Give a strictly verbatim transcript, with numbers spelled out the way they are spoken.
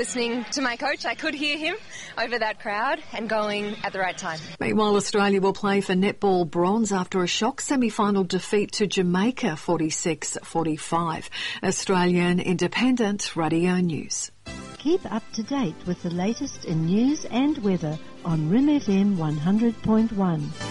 Listening to my coach, I could hear him over that crowd and going at the right time. Meanwhile, Australia will play for netball bronze after a shock semi-final defeat to Jamaica forty-six forty-five. Australian Independent Radio News. Keep up to date with the latest in news and weather on R I M F M one hundred point one.